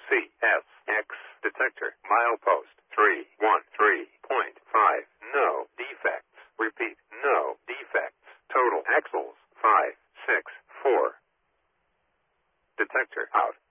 CSX detector. Milepost 313.5. No defects. Repeat, no defects. Total axles 564. Detector out.